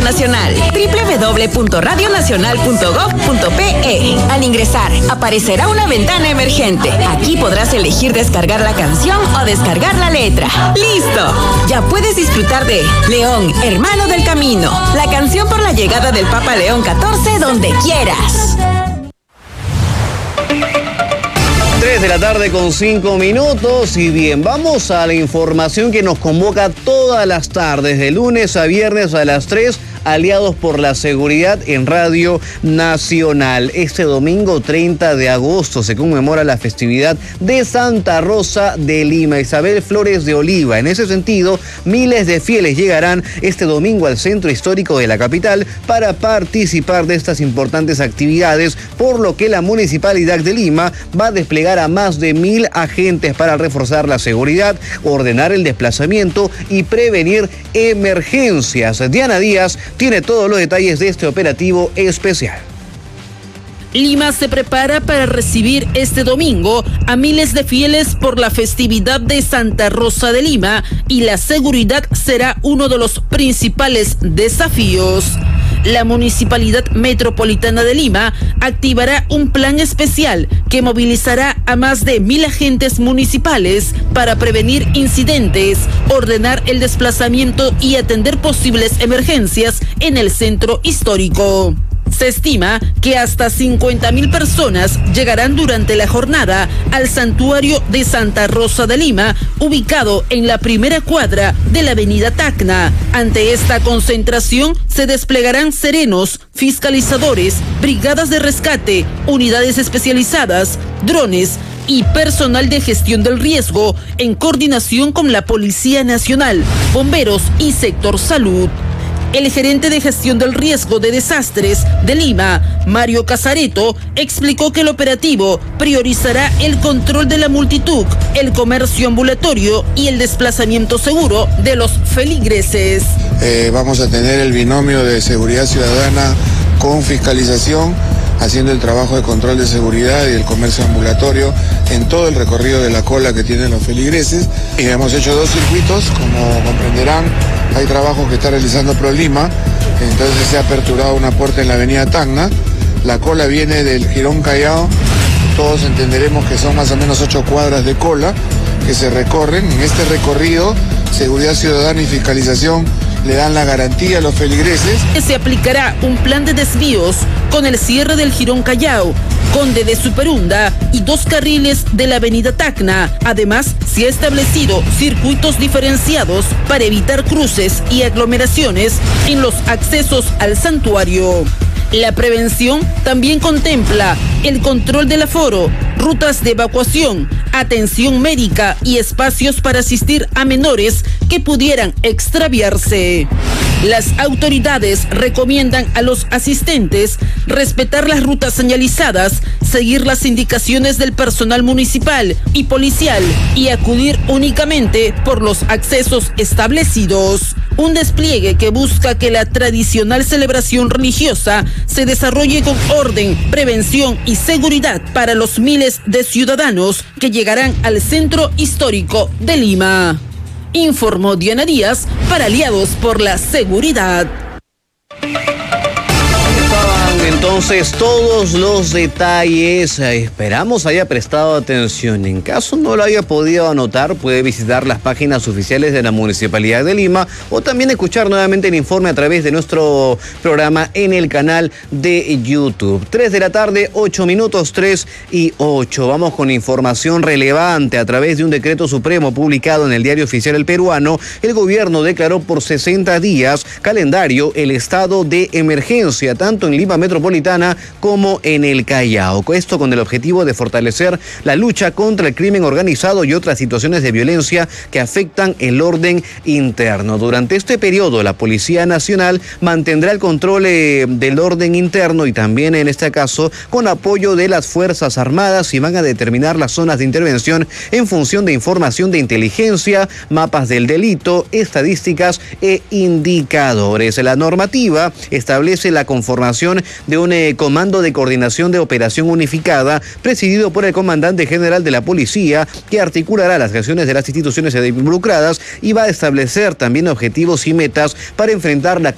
Nacional. www.radionacional.gov.pe. Al ingresar, aparecerá una ventana emergente. Aquí podrás elegir descargar la canción o descargar la letra. ¡Listo! Ya puedes disfrutar de León, Hermano del Camino, la canción por la llegada del Papa León XIV donde quieras. 3:05 y bien, vamos a la información que nos convoca todas las tardes, de lunes a viernes a las 3, aliados por la seguridad en Radio Nacional. Este domingo 30 de agosto se conmemora la festividad de Santa Rosa de Lima, Isabel Flores de Oliva. En ese sentido, miles de fieles llegarán este domingo al centro histórico de la capital para participar de estas importantes actividades, por lo que la Municipalidad de Lima va a desplegar a más de 1,000 agentes para reforzar la seguridad, ordenar el desplazamiento y prevenir emergencias. Diana Díaz tiene todos los detalles de este operativo especial. Lima se prepara para recibir este domingo a miles de fieles por la festividad de Santa Rosa de Lima, y la seguridad será uno de los principales desafíos. La Municipalidad Metropolitana de Lima activará un plan especial que movilizará a más de 1,000 agentes municipales para prevenir incidentes, ordenar el desplazamiento y atender posibles emergencias en el centro histórico. Se estima que hasta 50,000 personas llegarán durante la jornada al santuario de Santa Rosa de Lima, ubicado en la primera cuadra de la avenida Tacna. Ante esta concentración se desplegarán serenos, fiscalizadores, brigadas de rescate, unidades especializadas, drones y personal de gestión del riesgo, en coordinación con la Policía Nacional, bomberos y sector salud. El gerente de gestión del riesgo de desastres de Lima, Mario Casareto, explicó que el operativo priorizará el control de la multitud, el comercio ambulatorio y el desplazamiento seguro de los feligreses. Vamos a tener el binomio de seguridad ciudadana con fiscalización, haciendo el trabajo de control de seguridad y el comercio ambulatorio en todo el recorrido de la cola que tienen los feligreses. Y hemos hecho 2 circuitos, como comprenderán. Hay trabajos que está realizando ProLima, entonces se ha aperturado una puerta en la avenida Tacna. La cola viene del Jirón Callao, todos entenderemos que son más o menos 8 cuadras de cola que se recorren. En este recorrido, seguridad ciudadana y fiscalización le dan la garantía a los feligreses. Se aplicará un plan de desvíos con el cierre del Jirón Callao, Conde de Superunda y 2 carriles de la avenida Tacna. Además, se ha establecido circuitos diferenciados para evitar cruces y aglomeraciones en los accesos al santuario. La prevención también contempla el control del aforo, rutas de evacuación, atención médica y espacios para asistir a menores que pudieran extraviarse. Las autoridades recomiendan a los asistentes respetar las rutas señalizadas, seguir las indicaciones del personal municipal y policial y acudir únicamente por los accesos establecidos. Un despliegue que busca que la tradicional celebración religiosa se desarrolle con orden, prevención y seguridad para los miles de ciudadanos que llegarán al centro histórico de Lima. Informó Diana Díaz para Aliados por la Seguridad. Entonces, todos los detalles, esperamos haya prestado atención. En caso no lo haya podido anotar, puede visitar las páginas oficiales de la Municipalidad de Lima o también escuchar nuevamente el informe a través de nuestro programa en el canal de YouTube. 3:08, 3:08. Vamos con información relevante. A través de un decreto supremo publicado en el Diario Oficial El Peruano, el gobierno declaró por 60 días calendario el estado de emergencia, tanto en Lima Metropolitana como en el Callao. Esto con el objetivo de fortalecer la lucha contra el crimen organizado y otras situaciones de violencia que afectan el orden interno. Durante este periodo, la Policía Nacional mantendrá el control del orden interno y también, en este caso, con apoyo de las Fuerzas Armadas, y van a determinar las zonas de intervención en función de información de inteligencia, mapas del delito, estadísticas e indicadores. La normativa establece la conformación de un comando de coordinación de operación unificada presidido por el comandante general de la policía, que articulará las acciones de las instituciones involucradas y va a establecer también objetivos y metas para enfrentar la